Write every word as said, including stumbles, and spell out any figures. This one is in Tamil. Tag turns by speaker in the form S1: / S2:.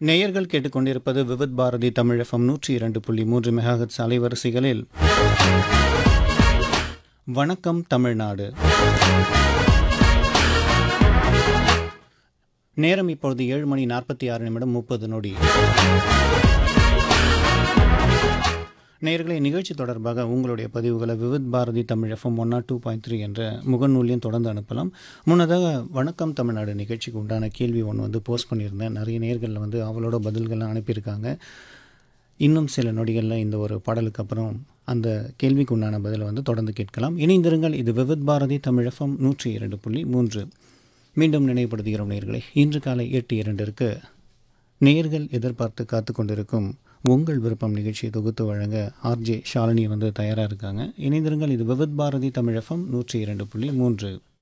S1: நேயர்கள் கேட்டுக்கொண்டிருப்பது விவித் பாரதி தமிழ் எஃப்எம் நூற்றி இரண்டு புள்ளி மூன்று மெகாஹெட்ஸ் அலைவரிசைகளில் வணக்கம் தமிழ்நாடு. நேரம் இப்பொழுது ஏழு மணி நாற்பத்தி ஆறு நிமிடம் முப்பது நொடி. நேயர்களை நிகழ்ச்சி தொடர்பாக உங்களுடைய பதிவுகளை Vividh Bharathi Tamil FM one not two point three என்ற முகநூலையும் தொடர்ந்து அனுப்பலாம். முன்னதாக வணக்கம் தமிழ்நாடு நிகழ்ச்சிக்கு உண்டான கேள்வி ஒன்று வந்து போஸ்ட் பண்ணியிருந்தேன். நிறைய நேயர்களில் வந்து அவளோட பதில்கள்லாம் அனுப்பியிருக்காங்க. இன்னும் சில நொடிகளில் இந்த ஒரு பாடலுக்கு அப்புறம் அந்த கேள்விக்கு உண்டான பதிலை வந்து தொடர்ந்து கேட்கலாம். இணைந்திருங்கள். இது விவித் பாரதி தமிழ் எஃப்எம் நூற்றி இரண்டு புள்ளி மூன்று. மீண்டும் நினைவுபடுத்துகிறோம் நேயர்களை, இன்று காலை எட்டு இரண்டிற்கு நேயர்கள் எதிர்பார்த்து காத்து கொண்டிருக்கும் உங்கள் விருப்பம் நிகழ்ச்சியை தொகுத்து வழங்க ஆர்ஜே ஷாலினி வந்து தயாராக இருக்காங்க. இணைந்திருங்கள். இது விவித் பாரதி தமிழ் எஃப்எம் நூற்றி இரண்டு புள்ளி மூன்று.